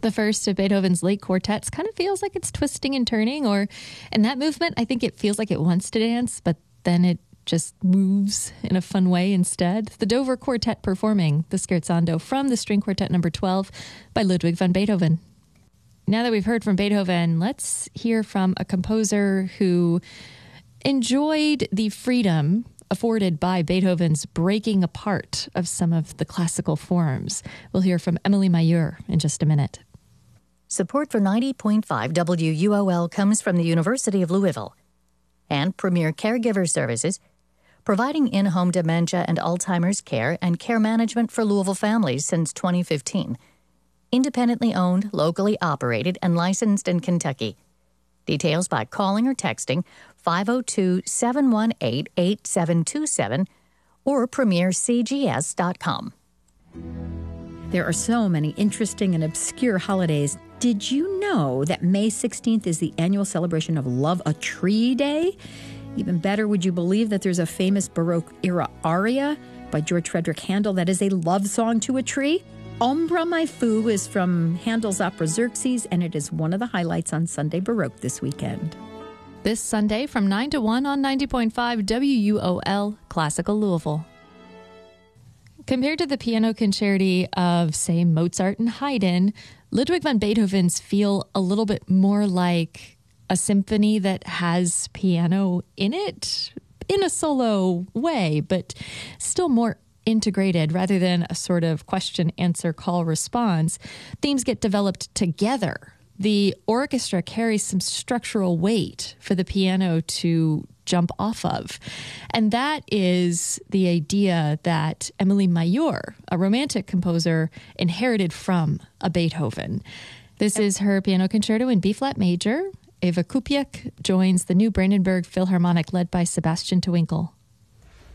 The first of Beethoven's late quartets kind of feels like it's twisting and turning, or in that movement, I think it feels like it wants to dance, but then it just moves in a fun way instead. The Dover Quartet performing the Scherzando from the String Quartet number 12 by Ludwig van Beethoven. Now that we've heard from Beethoven, let's hear from a composer who enjoyed the freedom afforded by Beethoven's breaking apart of some of the classical forms. We'll hear from Emily Mayeur in just a minute. Support for 90.5 WUOL comes from the University of Louisville and Premier Caregiver Services, providing in-home dementia and Alzheimer's care and care management for Louisville families since 2015. Independently owned, locally operated, and licensed in Kentucky. Details by calling or texting 502-718-8727 or premiercgs.com. There are so many interesting and obscure holidays. Did you know that May 16th is the annual celebration of Love a Tree Day? Even better, would you believe that there's a famous Baroque-era aria by George Frederick Handel that is a love song to a tree? Ombra My Foo is from Handel's opera Xerxes, and it is one of the highlights on Sunday Baroque this weekend. This Sunday from 9 to 1 on 90.5 WUOL Classical Louisville. Compared to the piano concerti of, say, Mozart and Haydn, Ludwig van Beethoven's feel a little bit more like a symphony that has piano in it, in a solo way, but still more integrated rather than a sort of question, answer, call, response. Themes get developed together. The orchestra carries some structural weight for the piano to jump off of. And that is the idea that Emily Mayeur, a Romantic composer, inherited from a Beethoven. This is her piano concerto in B-flat major. Eva Kupiak joins the new Brandenburg Philharmonic led by Sebastian Twinkle.